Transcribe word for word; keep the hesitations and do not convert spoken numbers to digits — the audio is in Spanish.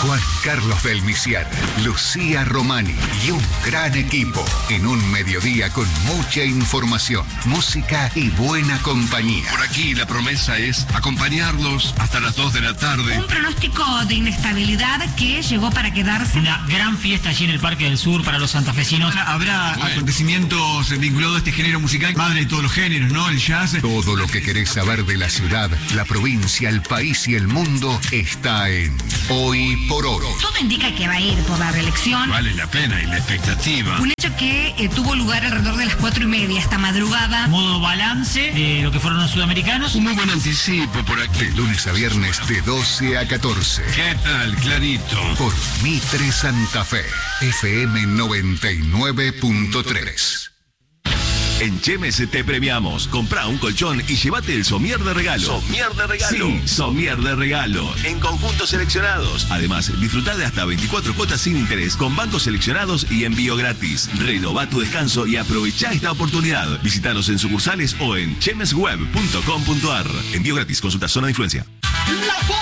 Juan Carlos del Misiar, Lucía Romani y un gran equipo en un mediodía con mucha información, música y buena compañía. Por aquí la promesa es acompañarlos hasta las dos de la tarde. Un pronóstico de inestabilidad que llegó para quedarse. Una gran fiesta allí en el Parque del Sur para los santafesinos. Habrá bueno. acontecimientos vinculados a este género musical, madre de todos los géneros, ¿no? El jazz. Todo lo que querés saber de la ciudad, la provincia, el país y el mundo está en Hoy por Hoy. Todo indica que va a ir por la reelección. Vale la pena y la expectativa. Un hecho que eh, tuvo lugar alrededor de las cuatro y media esta madrugada. Modo balance de lo que fueron los sudamericanos. Un muy buen anticipo por aquí. De lunes a viernes de doce a catorce. ¿Qué tal, Clarito? Por Mitre Santa Fe, F M noventa y nueve punto tres. En Chemes te premiamos. Comprá un colchón y llévate el somier de regalo. ¿Somier de regalo? Sí, somier de regalo. En conjuntos seleccionados. Además, disfrutá de hasta veinticuatro cuotas sin interés con bancos seleccionados y envío gratis. Renová tu descanso y aprovechá esta oportunidad. Visítanos en sucursales o en chemesweb punto com punto ar. Envío gratis. Consulta zona de influencia.